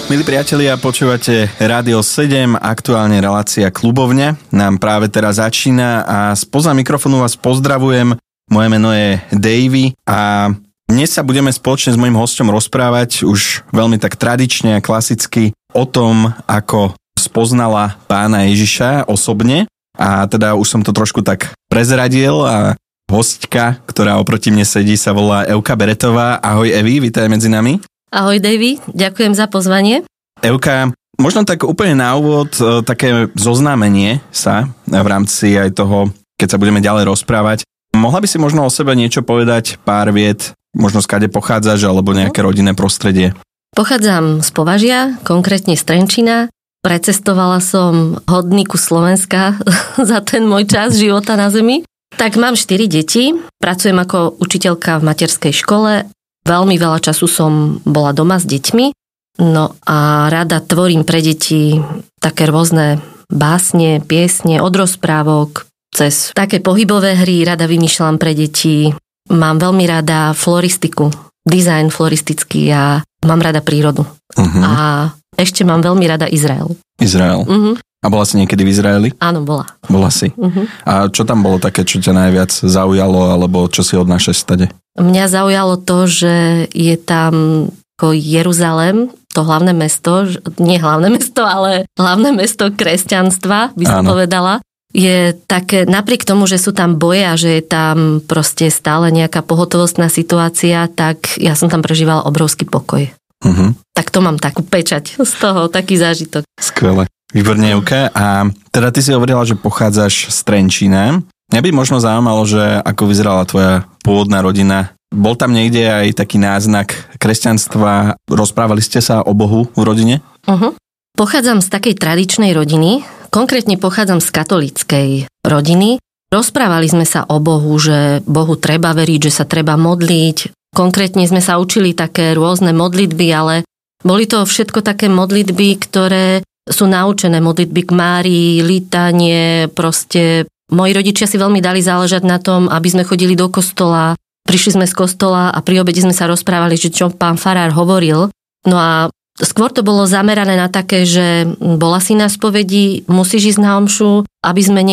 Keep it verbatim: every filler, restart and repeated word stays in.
Milí priatelia, počúvate Rádio sedem, aktuálne relácia Klubovňa. Nám práve teraz začína a spoza mikrofónu vás pozdravujem. Moje meno je Davey a dnes sa budeme spoločne s mojím hosťom rozprávať už veľmi tak tradične a klasicky o tom, ako spoznala Pána Ježiša osobne. A teda už som to trošku tak prezradil a hostka, ktorá oproti mne sedí, sa volá Evka Beretová. Ahoj Evi, vítaj medzi nami. Ahoj Davey, ďakujem za pozvanie. Evka, možno tak úplne na úvod také zoznámenie sa v rámci aj toho, keď sa budeme ďalej rozprávať. Mohla by si možno o sebe niečo povedať, pár viet, možno skade pochádzaš, alebo nejaké rodinné prostredie? Pochádzam z Považia, konkrétne z Trenčína. Precestovala som hodníku Slovenska za ten môj čas života na zemi. Tak mám štyri deti, pracujem ako učiteľka v materskej škole. Veľmi veľa času som bola doma s deťmi, no a rada tvorím pre deti také rôzne básne, piesne, od rozprávok cez také pohybové hry, rada vymýšľam pre deti. Mám veľmi rada floristiku, dizajn floristický a mám rada prírodu. Uh-huh. A ešte mám veľmi rada Izrael. Izrael. Uh-huh. A bola si niekedy v Izraeli? Áno, bola. Bola si. Uh-huh. A čo tam bolo také, čo ťa najviac zaujalo, alebo čo si odnášaš stade? Mňa zaujalo to, že je tam ako Jeruzalém, to hlavné mesto, nie hlavné mesto, ale hlavné mesto kresťanstva, by som Áno. povedala. Je také, napriek tomu, že sú tam boje a že je tam proste stále nejaká pohotovostná situácia, tak ja som tam prežívala obrovský pokoj. Uh-huh. Tak to mám takú pečať z toho, taký zážitok. Skvelé. Výborne, Evka. A teda ty si hovorila, že pochádzaš z Trenčína. Mňa by možno zaujímalo, že ako vyzerala tvoja pôvodná rodina. Bol tam niekde aj taký náznak kresťanstva? Rozprávali ste sa o Bohu v rodine? Uh-huh. Pochádzam z takej tradičnej rodiny. Konkrétne pochádzam z katolíckej rodiny. Rozprávali sme sa o Bohu, že Bohu treba veriť, že sa treba modliť. Konkrétne sme sa učili také rôzne modlitby, ale boli to všetko také modlitby, ktoré sú naučené, modlitby k Márii, litanie, proste moji rodičia si veľmi dali záležať na tom, aby sme chodili do kostola, prišli sme z kostola a pri obede sme sa rozprávali, že čo pán farár hovoril. No a skôr to bolo zamerané na také, že bola si na spovedi, musíš ísť na omšu, aby sme